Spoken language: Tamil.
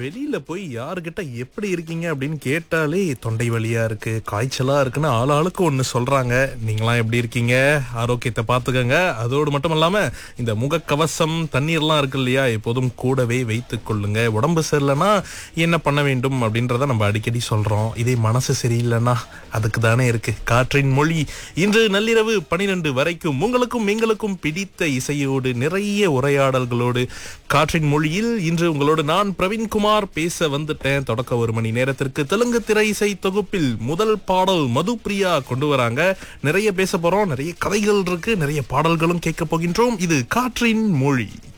வெளியில போய் யாருகிட்ட எப்படி இருக்கீங்க அப்படின்னு கேட்டாலே தொண்டை வலியா இருக்கு, காய்ச்சலா இருக்குன்னு ஆளாளுக்கு ஒண்ணு சொல்றாங்க. நீங்களாம் எப்படி இருக்கீங்க? ஆரோக்கியத்தை பார்த்துக்கங்க. அதோடு மட்டும் இல்லாம இந்த முகக்கவசம் தண்ணீர்லாம் இருக்கு இல்லையா, எப்போதும் கூடவே வைத்துக் கொள்ளுங்க. உடம்பு சரியில்லைன்னா என்ன பண்ண வேண்டும் அப்படின்றத நம்ம அடிக்கடி சொல்றோம். இதே மனசு சரியில்லைன்னா அதுக்கு தானே இருக்கு காற்றின் மொழி. இன்று நள்ளிரவு 12 வரைக்கும் உங்களுக்கும் எங்களுக்கும் பிடித்த இசையோடு நிறைய உரையாடல்களோடு காற்றின் மொழியில் இன்று உங்களோடு நான் பிரவீன்குமார் பேச வந்துட்டேன். தொடக்க 1 மணி நேரத்திற்கு தெலுங்கு திரை இசை தொகுப்பில் முதல் பாடல் மதுப்பிரியா கொண்டு வராங்க. நிறைய பேச போறோம், நிறைய கதைகள் இருக்கு, நிறைய பாடல்களும் கேட்க போகின்றோம். இது காற்றின் மொழி.